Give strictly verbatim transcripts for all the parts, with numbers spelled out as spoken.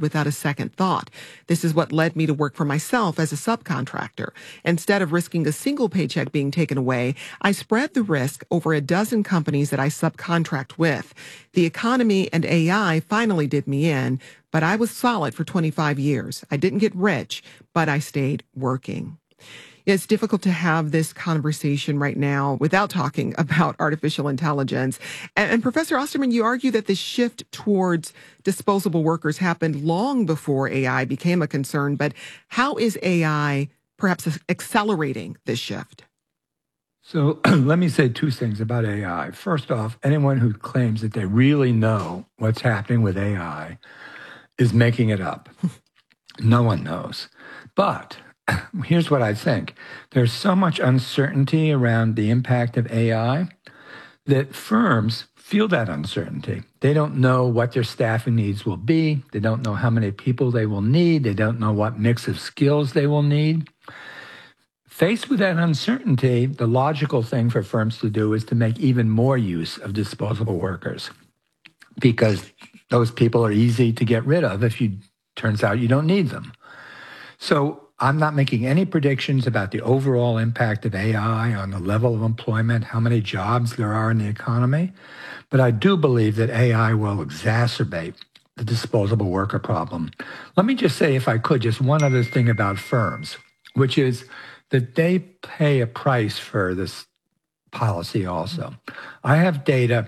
without a second thought. This is what led me to work for myself as a subcontractor. Instead of risking a single paycheck being taken away, I spread the risk over a dozen companies that I subcontract with. The economy and A I finally did me in, but I was solid for twenty-five years. I didn't get rich, but I stayed working. It's difficult to have this conversation right now without talking about artificial intelligence. And, and Professor Osterman, you argue that the shift towards disposable workers happened long before A I became a concern. But how is A I perhaps accelerating this shift? So let me say two things about A I. First off, anyone who claims that they really know what's happening with A I is making it up. No one knows. But here's what I think. There's so much uncertainty around the impact of A I that firms feel that uncertainty. They don't know what their staffing needs will be. They don't know how many people they will need. They don't know what mix of skills they will need. Faced with that uncertainty, the logical thing for firms to do is to make even more use of disposable workers, because those people are easy to get rid of if you turns out you don't need them. So I'm not making any predictions about the overall impact of A I on the level of employment, how many jobs there are in the economy, but I do believe that A I will exacerbate the disposable worker problem. Let me just say, if I could, just one other thing about firms, which is that they pay a price for this policy also. I have data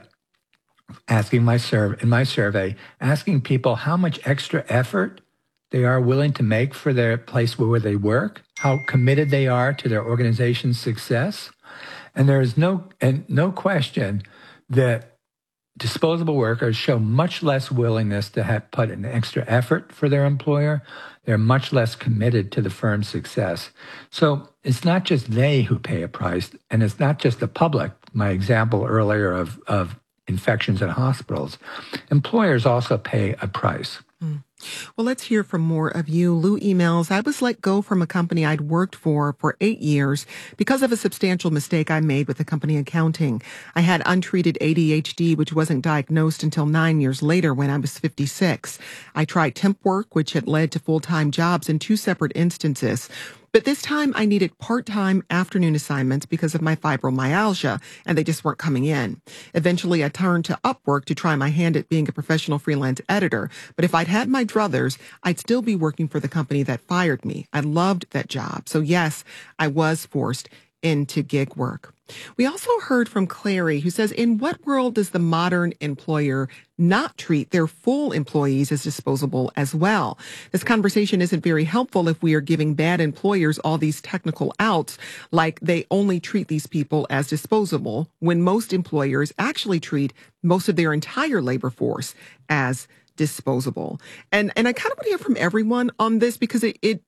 asking my survey, in my survey, asking people how much extra effort they are willing to make for their place where they work, how committed they are to their organization's success. And there is no, and no question that disposable workers show much less willingness to have put an extra effort for their employer. They're much less committed to the firm's success. So it's not just they who pay a price, and it's not just the public. My example earlier of, of infections in hospitals, employers also pay a price. Mm. Well, let's hear from more of you. Lou emails, I was let go from a company I'd worked for for eight years because of a substantial mistake I made with the company accounting. I had untreated A D H D, which wasn't diagnosed until nine years later when I was fifty-six. I tried temp work, which had led to full-time jobs in two separate instances. But this time I needed part-time afternoon assignments because of my fibromyalgia, and they just weren't coming in. Eventually, I turned to Upwork to try my hand at being a professional freelance editor. But if I'd had my druthers, I'd still be working for the company that fired me. I loved that job. So yes, I was forced into gig work. We also heard from Clary, who says, in what world does the modern employer not treat their full employees as disposable as well? This conversation isn't very helpful if we are giving bad employers all these technical outs, like they only treat these people as disposable, when most employers actually treat most of their entire labor force as disposable. And and I kind of want to hear from everyone on this, because it, it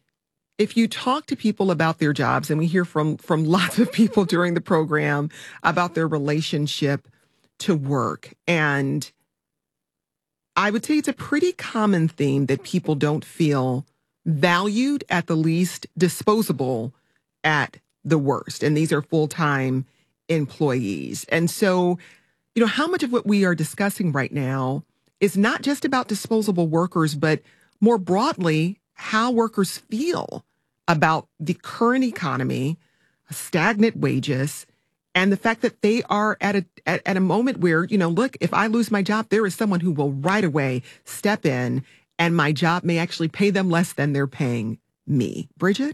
if you talk to people about their jobs, and we hear from from lots of people during the program about their relationship to work, and I would say it's a pretty common theme that people don't feel valued at the least, disposable at the worst. And these are full-time employees. And so, you know, how much of what we are discussing right now is not just about disposable workers, but more broadly, how workers feel about the current economy, stagnant wages, and the fact that they are at a at, at a moment where, you know, look, if I lose my job, there is someone who will right away step in, and my job may actually pay them less than they're paying me. Bridget?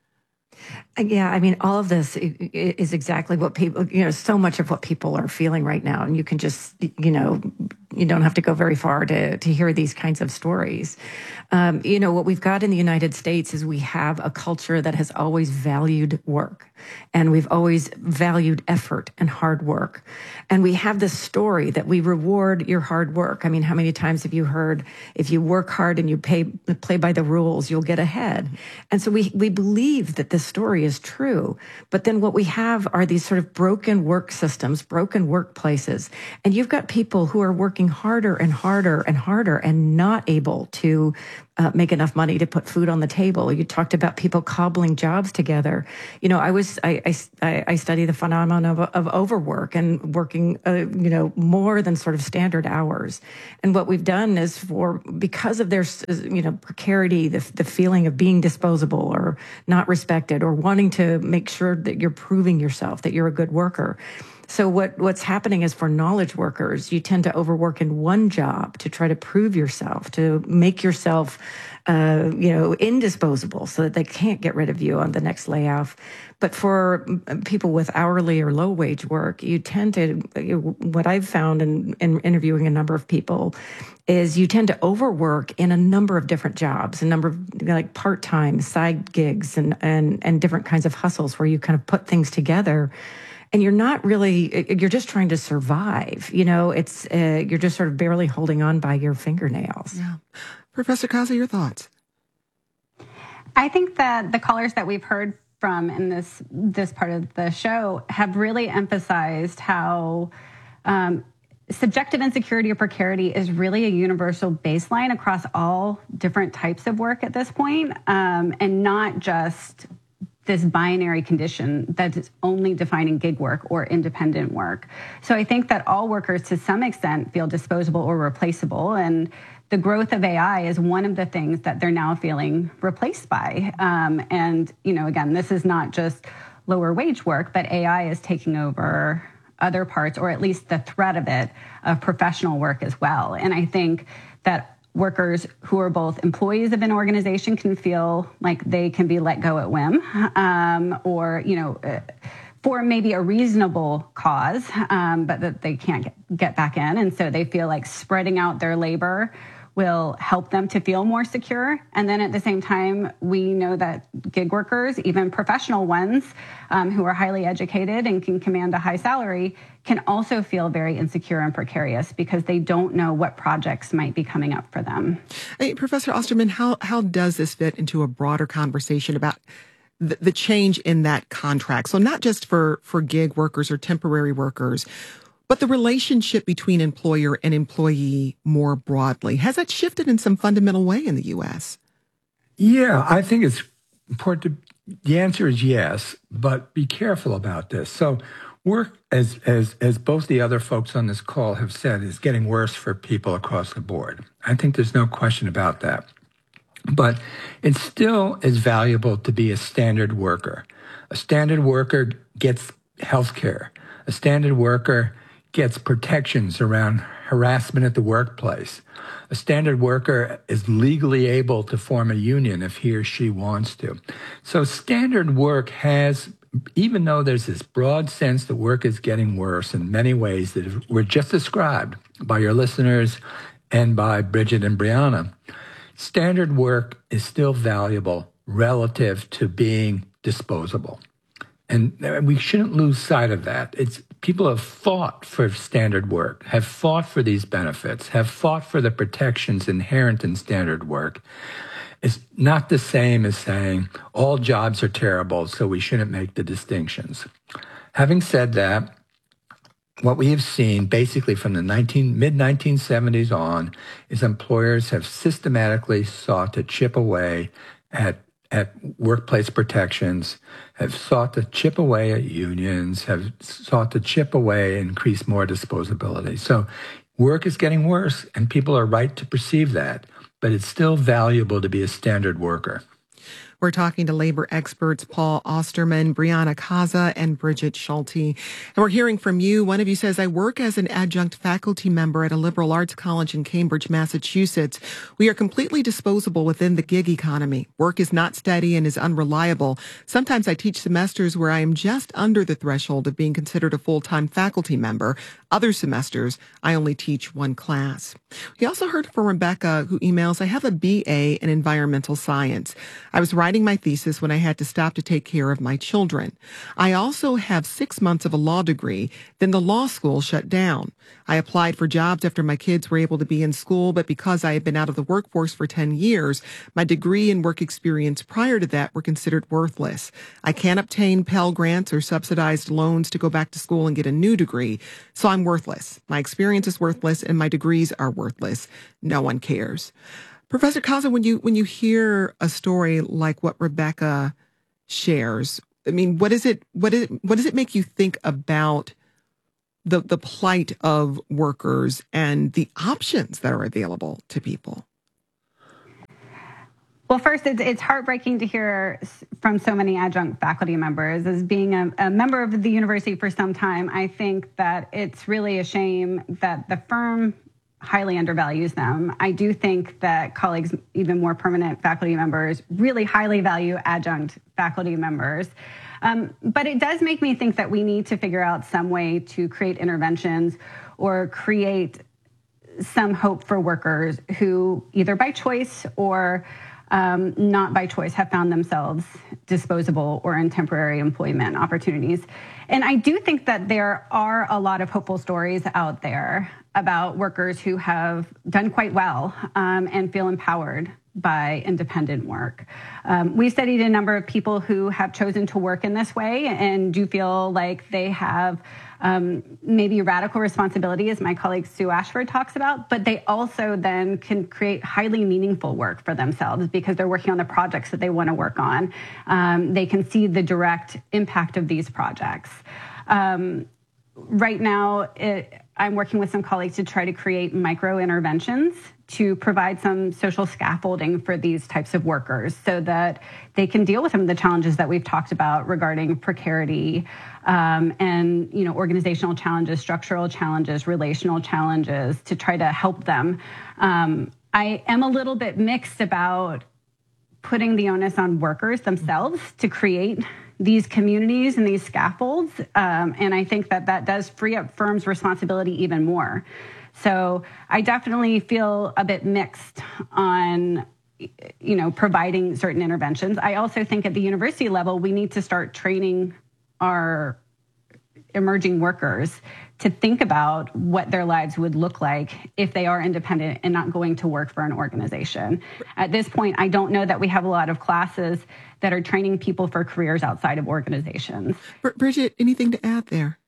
Yeah, I mean, all of this is exactly what people, you know, so much of what people are feeling right now. And you can just, you know, you don't have to go very far to, to hear these kinds of stories. Um, you know, what we've got in the United States is we have a culture that has always valued work, and we've always valued effort and hard work. And we have this story that we reward your hard work. I mean, how many times have you heard, if you work hard and you pay, play by the rules, you'll get ahead? And so we, we believe that this story is true. But then what we have are these sort of broken work systems, broken workplaces. And you've got people who are working working harder and harder and harder and not able to uh, make enough money to put food on the table. You talked about people cobbling jobs together. You know, I was I I, I study the phenomenon of, of overwork and working, uh, you know, more than sort of standard hours. And what we've done is for because of their you know precarity, the the feeling of being disposable or not respected or wanting to make sure that you're proving yourself that you're a good worker. So what, what's happening is for knowledge workers, you tend to overwork in one job to try to prove yourself, to make yourself, uh, you know, indisposable so that they can't get rid of you on the next layoff. But for people with hourly or low wage work, you tend to, what I've found in, in interviewing a number of people is you tend to overwork in a number of different jobs, a number of you know, like part-time side gigs and, and, and different kinds of hustles where you kind of put things together. And you're not really, you're just trying to survive. You know, it's, uh, you're just sort of barely holding on by your fingernails. Yeah. Professor Kaza, your thoughts? I think that the callers that we've heard from in this, this part of the show have really emphasized how um, subjective insecurity or precarity is really a universal baseline across all different types of work at this point, um, and not just this binary condition that is only defining gig work or independent work. So I think that all workers to some extent feel disposable or replaceable, and the growth of A I is one of the things that they're now feeling replaced by. Um, and, you know, again, this is not just lower wage work, but A I is taking over other parts, or at least the threat of it, of professional work as well. And I think that workers who are both employees of an organization can feel like they can be let go at whim, um, or, you know, uh, for maybe a reasonable cause, um, but that they can't get, get back in. And so they feel like spreading out their labor will help them to feel more secure. And then at the same time, we know that gig workers, even professional ones um, who are highly educated and can command a high salary, can also feel very insecure and precarious because they don't know what projects might be coming up for them. Hey, Professor Osterman, how, how does this fit into a broader conversation about the, the change in that contract? So not just for, for gig workers or temporary workers, but the relationship between employer and employee more broadly. Has that shifted in some fundamental way in the U S? Yeah, I think it's important to, the answer is yes, but be careful about this. So work, as, as, as both the other folks on this call have said, is getting worse for people across the board. I think there's no question about that. But it still is valuable to be a standard worker. A standard worker gets health care. A standard worker gets protections around harassment at the workplace. A standard worker is legally able to form a union if he or she wants to. So standard work has, even though there's this broad sense that work is getting worse in many ways that were just described by your listeners and by Bridget and Brianna, standard work is still valuable relative to being disposable. And we shouldn't lose sight of that. It's people have fought for standard work, have fought for these benefits, have fought for the protections inherent in standard work. It's not the same as saying all jobs are terrible, so we shouldn't make the distinctions. Having said that, what we have seen basically from the mid nineteen seventies on is employers have systematically sought to chip away at at workplace protections, have sought to chip away at unions, have sought to chip away and increase more disposability. So work is getting worse, and people are right to perceive that, but it's still valuable to be a standard worker. We're talking to labor experts Paul Osterman, Brianna Kaza, and Bridget Schulte. And we're hearing from you. One of you says, I work as an adjunct faculty member at a liberal arts college in Cambridge, Massachusetts. We are completely disposable within the gig economy. Work is not steady and is unreliable. Sometimes I teach semesters where I am just under the threshold of being considered a full-time faculty member. Other semesters, I only teach one class. We also heard from Rebecca, who emails, I have a B A in environmental science. I was writing writing my thesis when I had to stop to take care of my children. I also have six months of a law degree. Then the law school shut down. I applied for jobs after my kids were able to be in school, but because I had been out of the workforce for ten years, my degree and work experience prior to that were considered worthless. I can't obtain Pell Grants or subsidized loans to go back to school and get a new degree, so I'm worthless. My experience is worthless and my degrees are worthless. No one cares. Professor Kaza, when you when you hear a story like what Rebecca shares, I mean, what is it? What is what does it make you think about the the plight of workers and the options that are available to people? Well, first, it's, it's heartbreaking to hear from so many adjunct faculty members. As being a, a member of the university for some time, I think that it's really a shame that the firm highly undervalues them. I do think that colleagues, even more permanent faculty members, really highly value adjunct faculty members. Um, but it does make me think that we need to figure out some way to create interventions or create some hope for workers who either by choice or um, not by choice have found themselves disposable or in temporary employment opportunities. And I do think that there are a lot of hopeful stories out there about workers who have done quite well um, and feel empowered by independent work. Um, we studied a number of people who have chosen to work in this way and do feel like they have um, maybe radical responsibility, as my colleague Sue Ashford talks about, but they also then can create highly meaningful work for themselves because they're working on the projects that they want to work on. Um, they can see the direct impact of these projects. Um, right now, it, I'm working with some colleagues to try to create micro interventions to provide some social scaffolding for these types of workers so that they can deal with some of the challenges that we've talked about regarding precarity um, and, you know, organizational challenges, structural challenges, relational challenges to try to help them. Um, I am a little bit mixed about putting the onus on workers themselves to create these communities and these scaffolds. Um, and I think that that does free up firms' responsibility even more. So I definitely feel a bit mixed on, you know, providing certain interventions. I also think at the university level, we need to start training our emerging workers to think about what their lives would look like if they are independent and not going to work for an organization. At this point, I don't know that we have a lot of classes that are training people for careers outside of organizations. Bridget, anything to add there?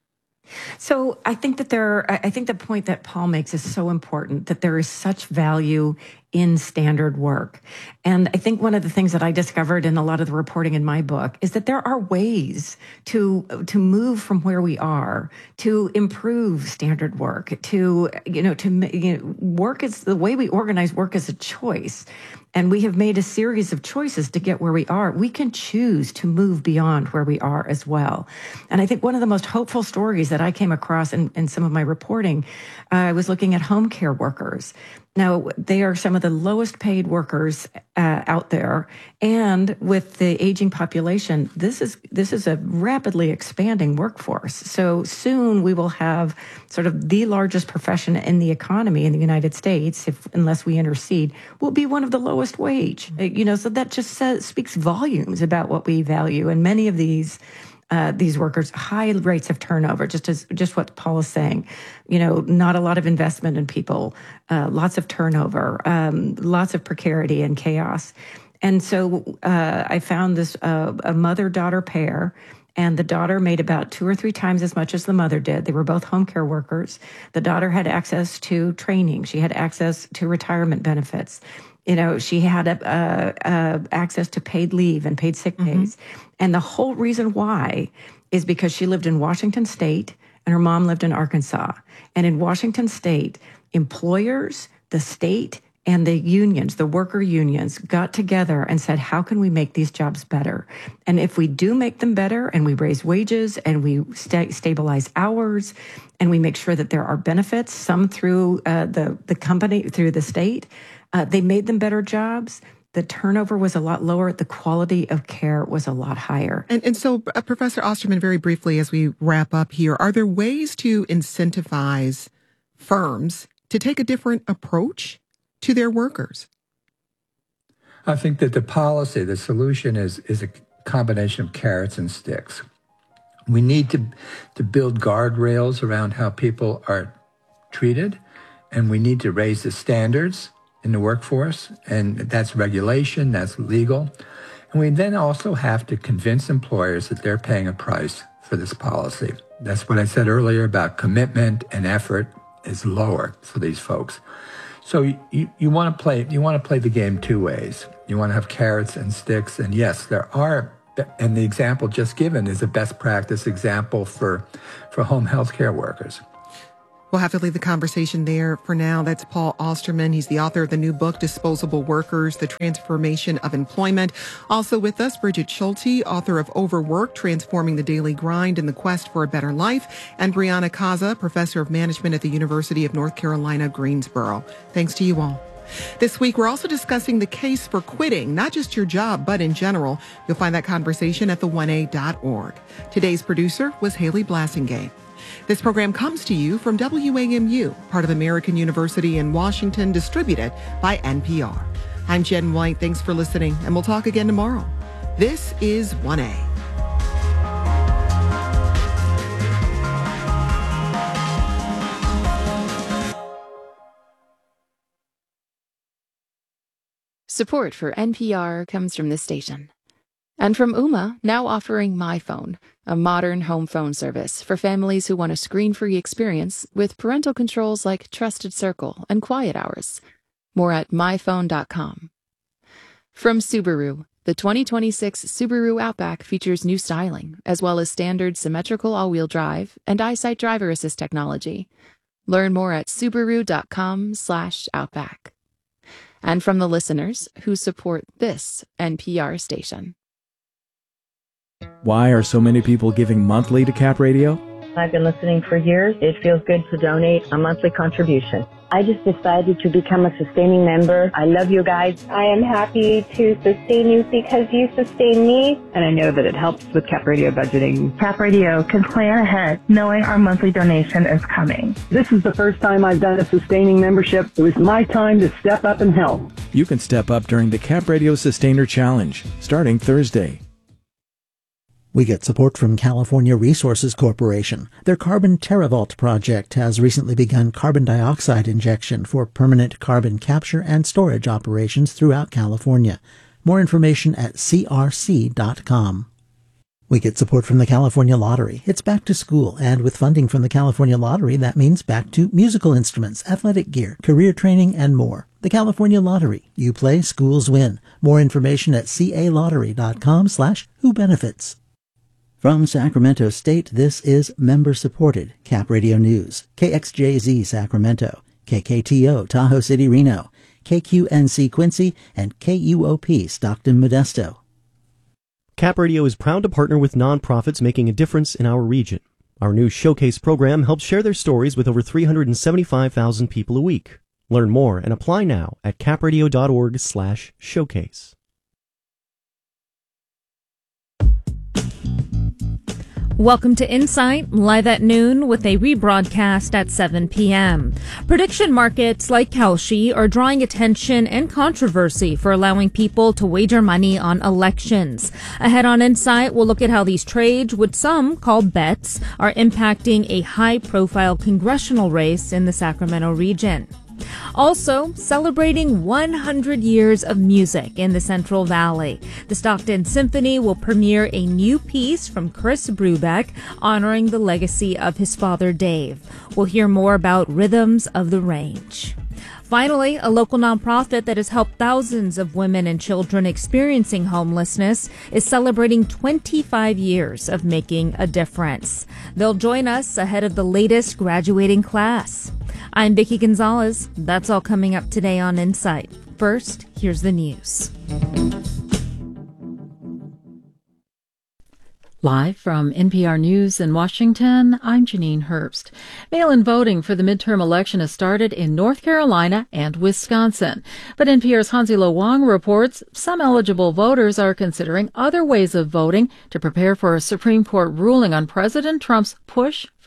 So I think that there, I think the point that Paul makes is so important, that there is such value in standard work. And I think one of the things that I discovered in a lot of the reporting in my book is that there are ways to to move from where we are, to improve standard work, to, you know, to you know, work is the way we organize work is a choice. And we have made a series of choices to get where we are. We can choose to move beyond where we are as well. And I think one of the most hopeful stories that I came across in, in some of my reporting, uh, I was looking at home care workers. Now, they are some of the lowest paid workers uh, out there. And with the aging population, this is this is a rapidly expanding workforce. So soon we will have sort of the largest profession in the economy in the United States, if unless we intercede, will be one of the lowest wage. You know, so that just says, speaks volumes about what we value. And many of these Uh, these workers, high rates of turnover, just as just what Paul is saying, you know, not a lot of investment in people, uh, lots of turnover, um, lots of precarity and chaos. And so uh, I found this uh, a mother-daughter pair, and the daughter made about two or three times as much as the mother did. They were both home care workers. The daughter had access to training. She had access to retirement benefits. You know, she had a, uh, uh, access to paid leave and paid sick days. Mm-hmm. And the whole reason why is because she lived in Washington State and her mom lived in Arkansas. And in Washington State, employers, the state, and the unions, the worker unions, got together and said, how can we make these jobs better? And if we do make them better and we raise wages and we sta- stabilize hours and we make sure that there are benefits, some through uh, the, the company, through the state, uh, they made them better jobs. The turnover was a lot lower. The quality of care was a lot higher. And, and so, uh, Professor Osterman, very briefly, as we wrap up here, are there ways to incentivize firms to take a different approach to their workers? I think that the policy, the solution is is a combination of carrots and sticks. We need to to build guardrails around how people are treated, and we need to raise the standards in the workforce, and that's regulation, that's legal. And we then also have to convince employers that they're paying a price for this policy. That's what I said earlier about commitment and effort is lower for these folks. So you, you, you want to play you want to play the game two ways. You want to have carrots and sticks, and yes, there are, and the example just given is a best practice example for for home health care workers. We'll have to leave the conversation there for now. That's Paul Austerman. He's the author of the new book, Disposable Workers, The Transformation of Employment. Also with us, Bridget Schulte, author of Overwork, Transforming the Daily Grind in the Quest for a Better Life, and Brianna Kaza, professor of management at the University of North Carolina, Greensboro. Thanks to you all. This week, we're also discussing the case for quitting, not just your job, but in general. You'll find that conversation at the one a dot org. Today's producer was Haley Blassingame. This program comes to you from W A M U, part of American University in Washington, distributed by N P R. I'm Jen White. Thanks for listening, and we'll talk again tomorrow. This is one A. Support for N P R comes from this station. And from Ooma, now offering MyPhone, a modern home phone service for families who want a screen-free experience with parental controls like Trusted Circle and Quiet Hours. More at my phone dot com. From Subaru, the twenty twenty-six Subaru Outback features new styling, as well as standard symmetrical all-wheel drive and EyeSight driver assist technology. Learn more at subaru dot com slash outback. And from the listeners who support this N P R station. Why are so many people giving monthly to Cap Radio? I've been listening for years. It feels good to donate a monthly contribution. I just decided to become a sustaining member. I love you guys. I am happy to sustain you because you sustain me. And I know that it helps with Cap Radio budgeting. Cap Radio can plan ahead knowing our monthly donation is coming. This is the first time I've done a sustaining membership. It was my time to step up and help. You can step up during the Cap Radio Sustainer Challenge, starting Thursday. We get support from California Resources Corporation. Their Carbon TerraVault project has recently begun carbon dioxide injection for permanent carbon capture and storage operations throughout California. More information at c r c dot com. We get support from the California Lottery. It's back to school, and with funding from the California Lottery, that means back to musical instruments, athletic gear, career training, and more. The California Lottery. You play, schools win. More information at c a lottery dot com slash who benefits. From Sacramento State, this is member-supported Cap Radio News. K X J Z Sacramento, K K T O Tahoe City Reno, K Q N C Quincy, and K U O P Stockton Modesto. Cap Radio is proud to partner with nonprofits making a difference in our region. Our new Showcase program helps share their stories with over three hundred seventy-five thousand people a week. Learn more and apply now at capradio dot org slash showcase. Welcome to Insight, live at noon with a rebroadcast at seven p.m. Prediction markets like Kalshi are drawing attention and controversy for allowing people to wager money on elections. Ahead on Insight, we'll look at how these trades, which some call bets, are impacting a high-profile congressional race in the Sacramento region. Also, celebrating one hundred years of music in the Central Valley. The Stockton Symphony will premiere a new piece from Chris Brubeck honoring the legacy of his father, Dave. We'll hear more about Rhythms of the Range. Finally, a local nonprofit that has helped thousands of women and children experiencing homelessness is celebrating twenty-five years of making a difference. They'll join us ahead of the latest graduating class. I'm Vicki Gonzalez. That's all coming up today on Insight. First, here's the news. Live from N P R News in Washington, I'm Janine Herbst. Mail-in voting for the midterm election has started in North Carolina and Wisconsin. But N P R's Hansilo Wang reports some eligible voters are considering other ways of voting to prepare for a Supreme Court ruling on President Trump's push for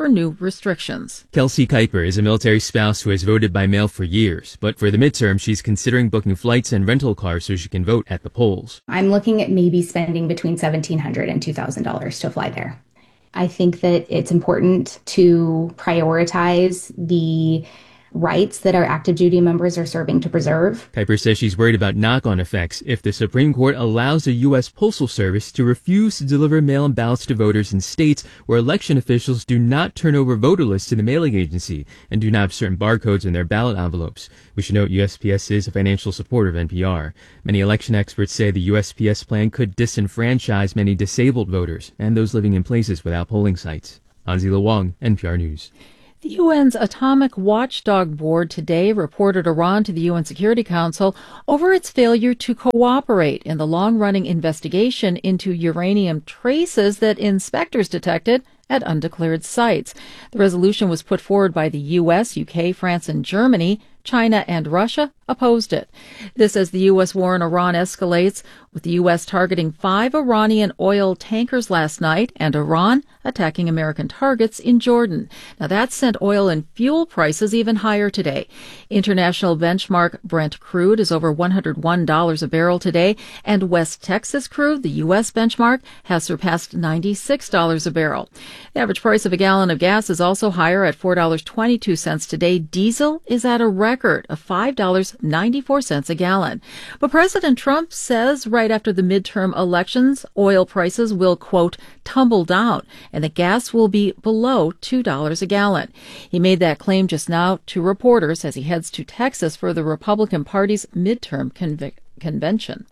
for new restrictions. Kelsey Kuiper is a military spouse who has voted by mail for years, but for the midterm, she's considering booking flights and rental cars so she can vote at the polls. I'm looking at maybe spending between seventeen hundred dollars and two thousand dollars to fly there. I think that it's important to prioritize the rights that our active duty members are serving to preserve. Kuiper says she's worried about knock-on effects if the Supreme Court allows the U S Postal Service to refuse to deliver mail-in ballots to voters in states where election officials do not turn over voter lists to the mailing agency and do not have certain barcodes in their ballot envelopes. We should note U S P S is a financial supporter of N P R. Many election experts say the U S P S plan could disenfranchise many disabled voters and those living in places without polling sites. Hansi Lo Wang, N P R News. The U N's Atomic Watchdog Board today reported Iran to the U N Security Council over its failure to cooperate in the long-running investigation into uranium traces that inspectors detected at undeclared sites. The resolution was put forward by the U S, U K, France, and Germany. China and Russia opposed it. This as the U S war in Iran escalates, with the U S targeting five Iranian oil tankers last night and Iran attacking American targets in Jordan. Now that sent oil and fuel prices even higher today. International benchmark Brent crude is over one hundred one dollars a barrel today, and West Texas crude, the U S benchmark, has surpassed ninety-six dollars a barrel. The average price of a gallon of gas is also higher at four dollars and twenty-two cents today. Diesel is at a record of five dollars and ninety-four cents a gallon. But President Trump says right after the midterm elections, oil prices will, quote, tumble down, and that gas will be below two dollars a gallon. He made that claim just now to reporters as he heads to Texas for the Republican Party's midterm convic- convention.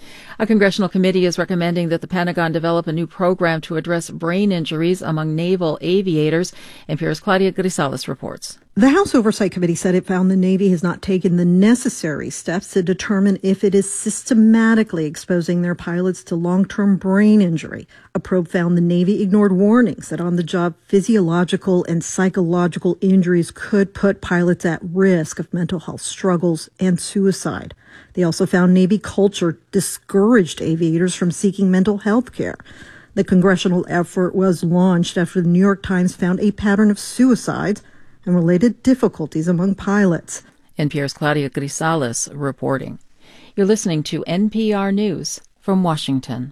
A congressional committee is recommending that the Pentagon develop a new program to address brain injuries among naval aviators. N P R's Claudia Grisales reports. The House Oversight Committee said it found the Navy has not taken the necessary steps to determine if it is systematically exposing their pilots to long-term brain injury. A probe found the Navy ignored warnings that on-the-job physiological and psychological injuries could put pilots at risk of mental health struggles and suicide. They also found Navy culture discouraged aviators from seeking mental health care. The congressional effort was launched after the New York Times found a pattern of suicides and related difficulties among pilots. N P R's Claudia Grisales reporting. You're listening to N P R News from Washington.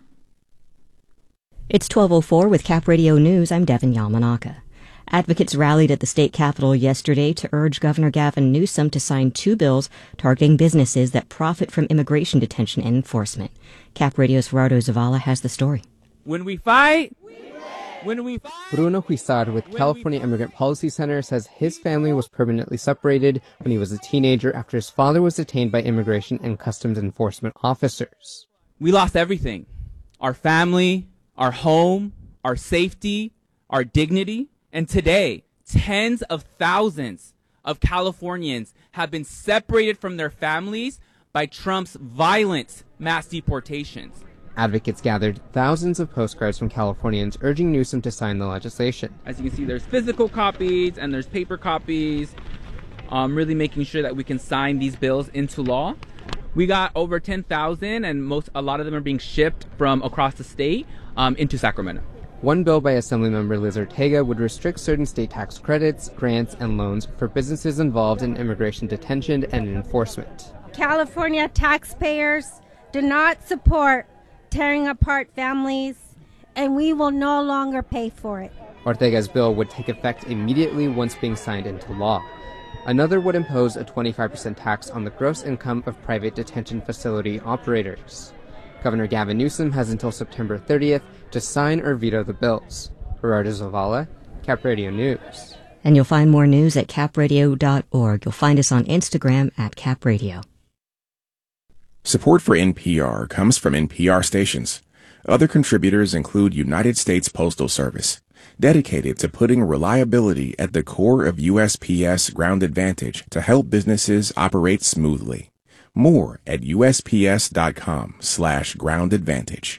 It's twelve oh four with Cap Radio News. I'm Devin Yamanaka. Advocates rallied at the state capitol yesterday to urge Governor Gavin Newsom to sign two bills targeting businesses that profit from immigration detention and enforcement. Cap Radio's Gerardo Zavala has the story. When we fight, when we fight. Bruno Huizar with California Immigrant Policy Center says his family was permanently separated when he was a teenager after his father was detained by immigration and customs enforcement officers. We lost everything. Our family, our home, our safety, our dignity. And today, tens of thousands of Californians have been separated from their families by Trump's violent mass deportations. Advocates gathered thousands of postcards from Californians urging Newsom to sign the legislation. As you can see, there's physical copies and there's paper copies, um, really making sure that we can sign these bills into law. We got over ten thousand, and most a lot of them are being shipped from across the state um, into Sacramento. One bill by Assemblymember Liz Ortega would restrict certain state tax credits, grants, and loans for businesses involved in immigration detention and enforcement. California taxpayers do not support tearing apart families, and we will no longer pay for it. Ortega's bill would take effect immediately once being signed into law. Another would impose a twenty-five percent tax on the gross income of private detention facility operators. Governor Gavin Newsom has until September thirtieth to sign or veto the bills. Gerardo Zavala, Cap Radio News. And you'll find more news at cap radio dot org. You'll find us on Instagram at Cap Radio. Support for N P R comes from N P R stations. Other contributors include United States Postal Service, dedicated to putting reliability at the core of U S P S Ground Advantage to help businesses operate smoothly. More at usps.com slash ground advantage.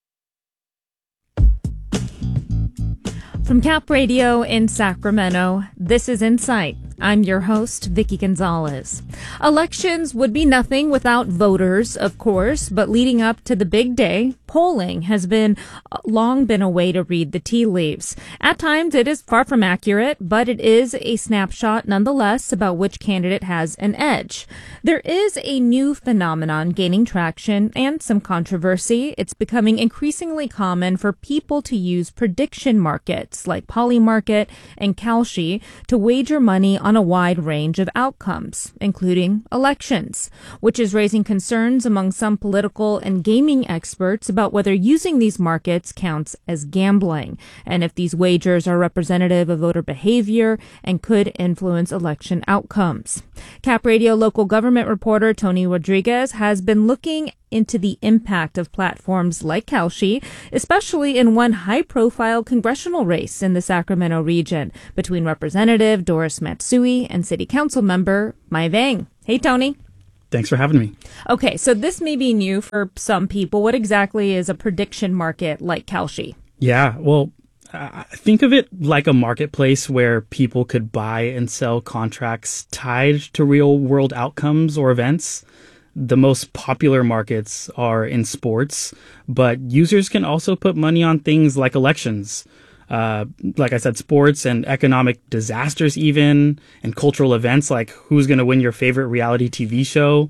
From Cap Radio in Sacramento, this is Insight. I'm your host, Vicky Gonzalez. Elections would be nothing without voters, of course, but leading up to the big day, polling has been uh, long been a way to read the tea leaves. At times, it is far from accurate, but it is a snapshot nonetheless about which candidate has an edge. There is a new phenomenon gaining traction and some controversy. It's becoming increasingly common for people to use prediction markets like Polymarket and Kalshi to wager money on a wide range of outcomes, including elections, which is raising concerns among some political and gaming experts about whether using these markets counts as gambling and if these wagers are representative of voter behavior and could influence election outcomes. Cap Radio local government reporter Tony Rodriguez has been looking into the impact of platforms like Kalshi, especially in one high-profile congressional race in the Sacramento region between Representative Doris Matsui and City Council member Mai Vang. Hey, Tony. Thanks for having me. Okay, so this may be new for some people. What exactly is a prediction market like Kalshi? Yeah, well, uh, think of it like a marketplace where people could buy and sell contracts tied to real-world outcomes or events. The most popular markets are in sports, but users can also put money on things like elections. Uh, like I said, sports and economic disasters even, and cultural events like who's going to win your favorite reality T V show.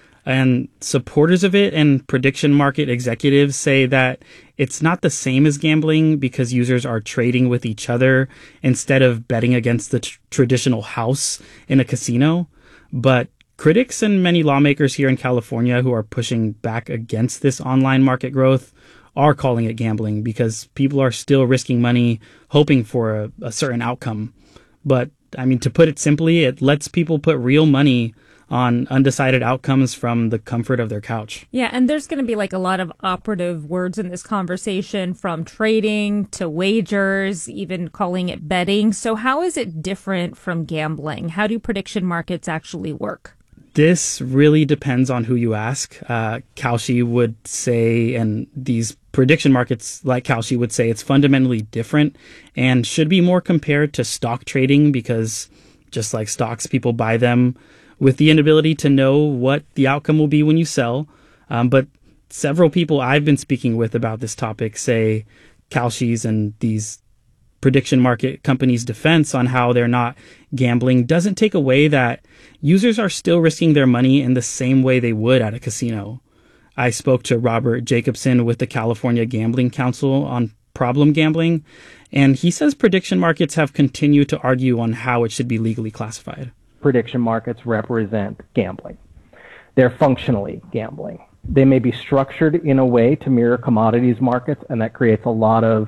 And supporters of it and prediction market executives say that it's not the same as gambling because users are trading with each other instead of betting against the tr- traditional house in a casino. But critics and many lawmakers here in California who are pushing back against this online market growth are calling it gambling because people are still risking money hoping for a, a certain outcome. But, I mean, to put it simply, it lets people put real money on undecided outcomes from the comfort of their couch. Yeah, and there's going to be like a lot of operative words in this conversation, from trading to wagers, even calling it betting. So how is it different from gambling? How do prediction markets actually work? This really depends on who you ask. Uh, Kalshi would say, and these prediction markets like Kalshi would say, it's fundamentally different and should be more compared to stock trading because just like stocks, people buy them with the inability to know what the outcome will be when you sell. Um, but several people I've been speaking with about this topic say Kalshi's and these prediction market companies' defense on how they're not gambling doesn't take away that users are still risking their money in the same way they would at a casino. I spoke to Robert Jacobson with the California Gambling Council on problem gambling, and he says prediction markets have continued to argue on how it should be legally classified. Prediction markets represent gambling. They're functionally gambling. They may be structured in a way to mirror commodities markets, and that creates a lot of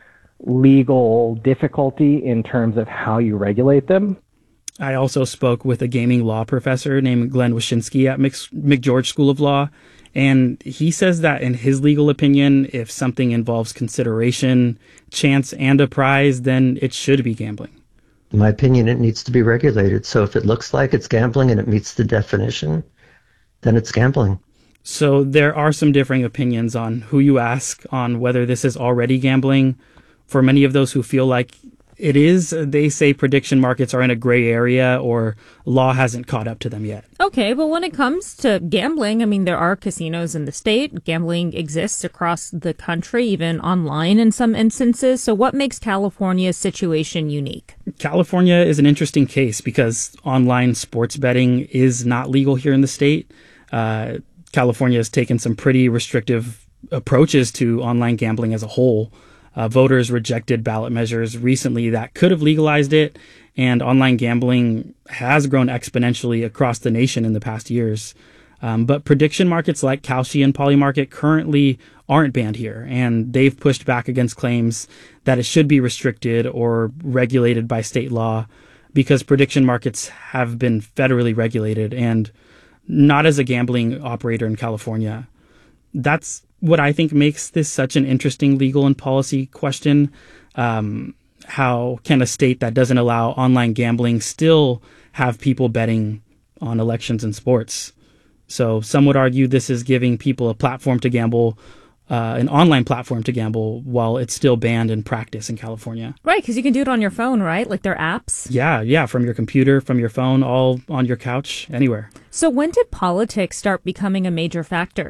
legal difficulty in terms of how you regulate them. I also spoke with a gaming law professor named Glenn Wyszynski at McGeorge School of Law, and he says that in his legal opinion, if something involves consideration, chance, and a prize, then it should be gambling. In my opinion, it needs to be regulated. So if it looks like it's gambling and it meets the definition, then it's gambling. So there are some differing opinions on who you ask on whether this is already gambling. For many of those who feel like it is, they say prediction markets are in a gray area or law hasn't caught up to them yet. Okay, but when it comes to gambling, I mean, there are casinos in the state. Gambling exists across the country, even online in some instances. So what makes California's situation unique? California is an interesting case because online sports betting is not legal here in the state. Uh, California has taken some pretty restrictive approaches to online gambling as a whole. Uh, voters rejected ballot measures recently that could have legalized it, and online gambling has grown exponentially across the nation in the past years. Um, but prediction markets like Kalshi and Polymarket currently aren't banned here, and they've pushed back against claims that it should be restricted or regulated by state law because prediction markets have been federally regulated and not as a gambling operator in California. That's what I think makes this such an interesting legal and policy question. Um, how can a state that doesn't allow online gambling still have people betting on elections and sports? So some would argue this is giving people a platform to gamble, uh, an online platform to gamble, while it's still banned in practice in California. Right, because you can do it on your phone, right? Like their apps? Yeah, yeah, from your computer, from your phone, all on your couch, anywhere. So when did politics start becoming a major factor?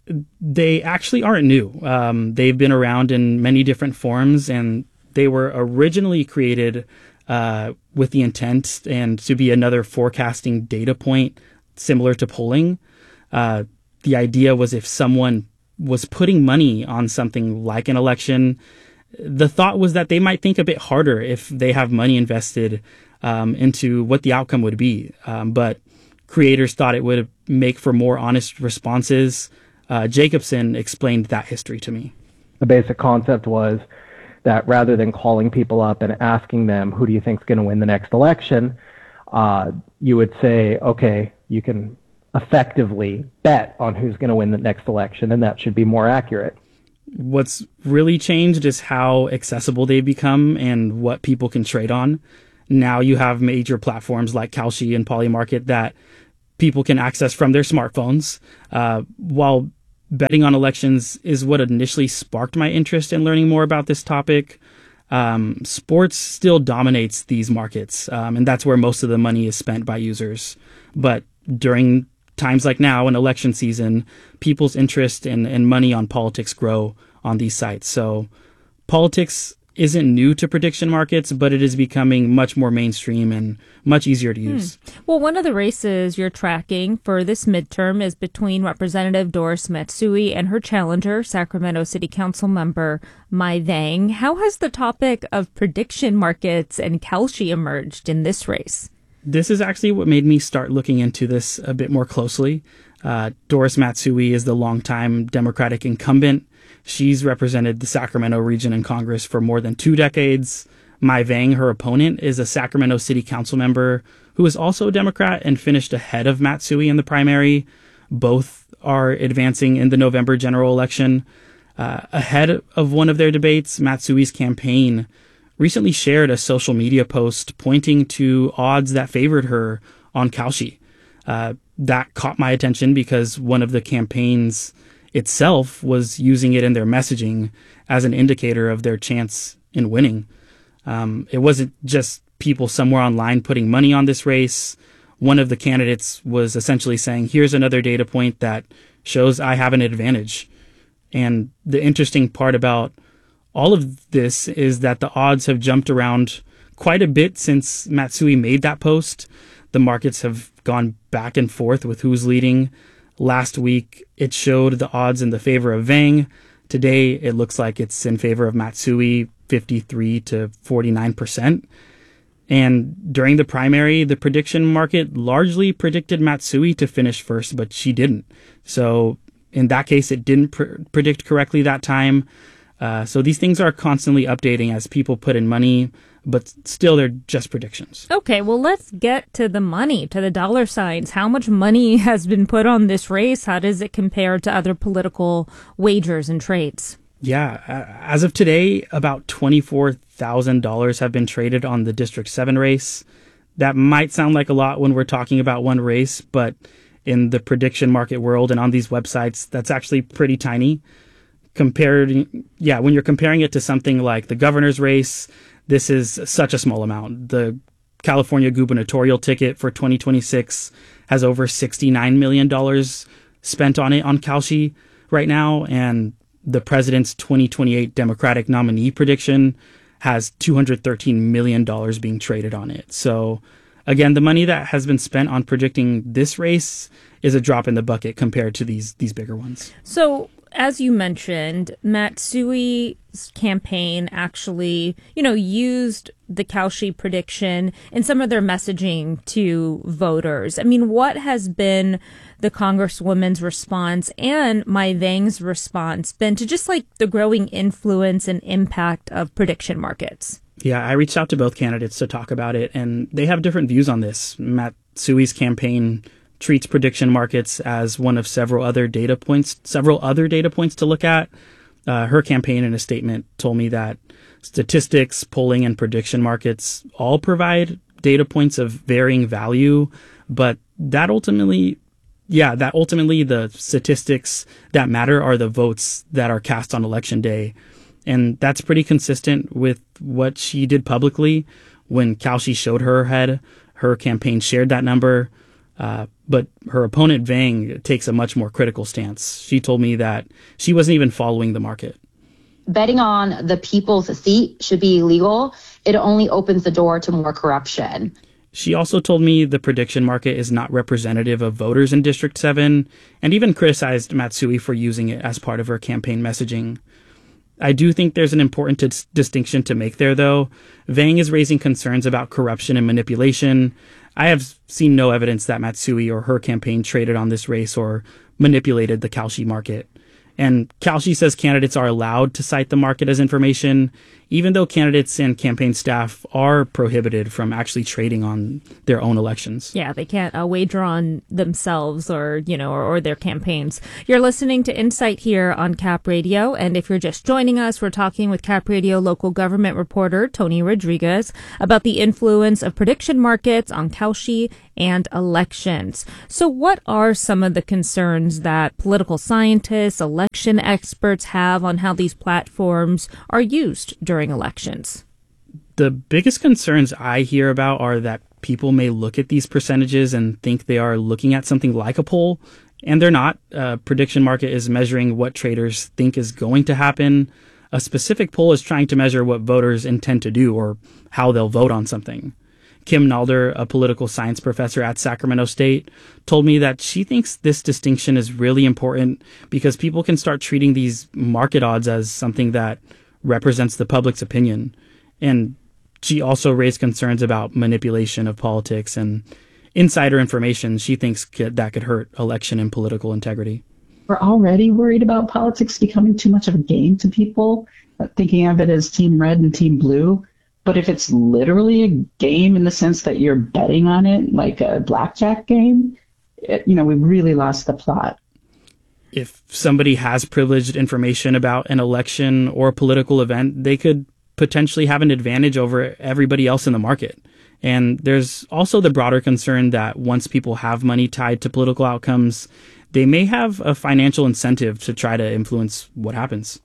They actually aren't new. Um, they've been around in many different forms, and they were originally created uh, with the intent and to be another forecasting data point similar to polling. Uh, the idea was if someone was putting money on something like an election, the thought was that they might think a bit harder if they have money invested um, into what the outcome would be. Um, but creators thought it would make for more honest responses. Uh, Jacobson explained that history to me. The basic concept was that rather than calling people up and asking them, who do you think is going to win the next election, uh, you would say, okay, you can effectively bet on who's going to win the next election, and that should be more accurate. What's really changed is how accessible they become and what people can trade on. Now you have major platforms like Kalshi and Polymarket that people can access from their smartphones. Uh, while betting on elections is what initially sparked my interest in learning more about this topic, um, sports still dominates these markets, um, and that's where most of the money is spent by users. But during times like now in election season, people's interest and, and money on politics grow on these sites. So politics isn't new to prediction markets, but it is becoming much more mainstream and much easier to use. Hmm. Well, one of the races you're tracking for this midterm is between Representative Doris Matsui and her challenger, Sacramento City Council member Mai Vang. How has the topic of prediction markets and Kalshi emerged in this race? This is actually what made me start looking into this a bit more closely. Uh, Doris Matsui is the longtime Democratic incumbent. She's represented the Sacramento region in Congress for more than two decades. Mai Vang, her opponent, is a Sacramento City Council member who is also a Democrat and finished ahead of Matsui in the primary. Both are advancing in the November general election. Uh, ahead of one of their debates, Matsui's campaign recently shared a social media post pointing to odds that favored her on Kalshi. Uh, that caught my attention because one of the campaigns itself was using it in their messaging as an indicator of their chance in winning. Um, it wasn't just people somewhere online putting money on this race. One of the candidates was essentially saying, here's another data point that shows I have an advantage. And the interesting part about all of this is that the odds have jumped around quite a bit since Matsui made that post. The markets have gone back and forth with who's leading. Last week, it showed the odds in the favor of Vang. Today, it looks like it's in favor of Matsui, fifty-three to forty-nine percent. And during the primary, the prediction market largely predicted Matsui to finish first, but she didn't. So in that case, it didn't pr- predict correctly that time. Uh, so these things are constantly updating as people put in money, but still they're just predictions. Okay, well, let's get to the money, to the dollar signs. How much money has been put on this race? How does it compare to other political wagers and trades? Yeah, uh, as of today, about twenty-four thousand dollars have been traded on the District seven race. That might sound like a lot when we're talking about one race, but in the prediction market world and on these websites, that's actually pretty tiny. Compared, yeah, when you're comparing it to something like the governor's race, this is such a small amount. The California gubernatorial ticket for twenty twenty-six has over sixty-nine million dollars spent on it on Kalshi right now, and the president's twenty twenty-eight Democratic nominee prediction has two hundred thirteen million dollars being traded on it. So again, the money that has been spent on predicting this race is a drop in the bucket compared to these these bigger ones. So as you mentioned, Matsui's campaign actually, you know, used the Kalshi prediction in some of their messaging to voters. I mean, what has been the Congresswoman's response and Mai Vang's response been to just like the growing influence and impact of prediction markets? Yeah, I reached out to both candidates to talk about it, and they have different views on this. Matsui's campaign treats prediction markets as one of several other data points, several other data points to look at. Uh, her campaign in a statement told me that statistics, polling, and prediction markets all provide data points of varying value, but that ultimately, yeah, that ultimately the statistics that matter are the votes that are cast on election day. And that's pretty consistent with what she did publicly when Kalshi showed her head. Her campaign shared that number. Uh, but her opponent, Vang, takes a much more critical stance. She told me that she wasn't even following the market. Betting on the people's seat should be illegal. It only opens the door to more corruption. She also told me the prediction market is not representative of voters in District seven, and even criticized Matsui for using it as part of her campaign messaging. I do think there's an important dis- distinction to make there, though. Vang is raising concerns about corruption and manipulation. I have seen no evidence that Matsui or her campaign traded on this race or manipulated the Kalshi market. And Kalshi says candidates are allowed to cite the market as information, even though candidates and campaign staff are prohibited from actually trading on their own elections. Yeah, they can't uh, wager on themselves or, you know, or, or their campaigns. You're listening to Insight here on Cap Radio. And if you're just joining us, we're talking with Cap Radio local government reporter Tony Rodriguez about the influence of prediction markets on Kalshi and elections. So what are some of the concerns that political scientists, election experts have on how these platforms are used during elections? The biggest concerns I hear about are that people may look at these percentages and think they are looking at something like a poll, and they're not. A prediction market is measuring what traders think is going to happen. A specific poll is trying to measure what voters intend to do or how they'll vote on something. Kim Nalder, a political science professor at Sacramento State, told me that she thinks this distinction is really important because people can start treating these market odds as something that represents the public's opinion. And she also raised concerns about manipulation of politics and insider information she thinks could, that could hurt election and political integrity. We're already worried about politics becoming too much of a game to people, thinking of it as team red and team blue. But if it's literally a game in the sense that you're betting on it, like a blackjack game, it, you know, we've really lost the plot. If somebody has privileged information about an election or a political event, they could potentially have an advantage over everybody else in the market. And there's also the broader concern that once people have money tied to political outcomes, they may have a financial incentive to try to influence what happens.